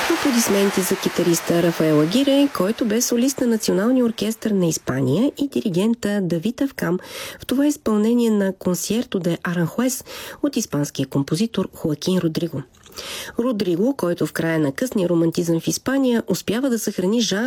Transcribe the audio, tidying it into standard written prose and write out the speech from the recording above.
Аплодисменти за китариста Рафаел Агире, който бе солист на Националния оркестър на Испания, и диригента Давид Авкам в това изпълнение на Концерто де Аранхуес от испанския композитор Хоакин Родриго. Родриго, който в края на късния романтизъм в Испания успява да съхрани жанра